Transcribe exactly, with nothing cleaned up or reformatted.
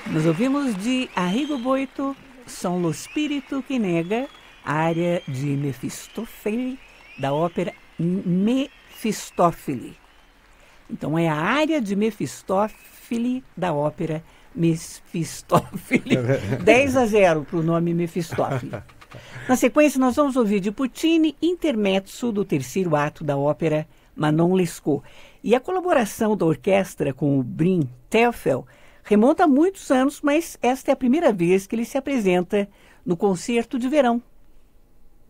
Nós ouvimos de Arrigo Boito, Son lo spirito que nega, área de Mefistófele, da ópera Mefistófele. Então é a área de Mefistófele da ópera Mefistófele. dez a zero para o nome Mefistófele. Na sequência, nós vamos ouvir de Puccini, intermezzo do terceiro ato da ópera Manon Lescaut. E a colaboração da orquestra com o Brin Teufel remonta a muitos anos, mas esta é a primeira vez que ele se apresenta no concerto de verão